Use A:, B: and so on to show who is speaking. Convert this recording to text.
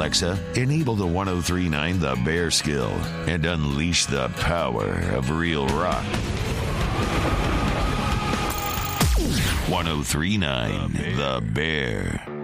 A: Alexa, enable the 1039 The Bear skill and unleash the power of real rock. 1039 The Bear.